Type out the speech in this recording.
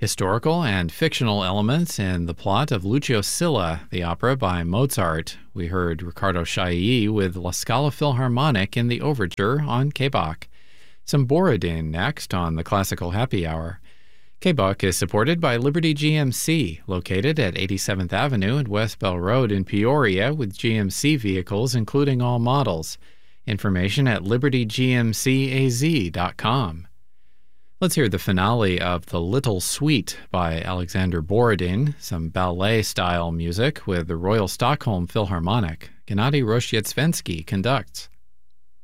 Historical and fictional elements in the plot of Lucio Silla, the opera by Mozart. We heard Riccardo Chailly with La Scala Philharmonic in the overture on K-Bach. Some Borodin next on the Classical Happy Hour. K-Bach is supported by Liberty GMC, located at 87th Avenue and West Bell Road in Peoria, with GMC vehicles including all models. Information at libertygmcaz.com. Let's hear the finale of The Little Suite by Alexander Borodin, some ballet-style music with the Royal Stockholm Philharmonic. Gennady Rozhdestvensky conducts.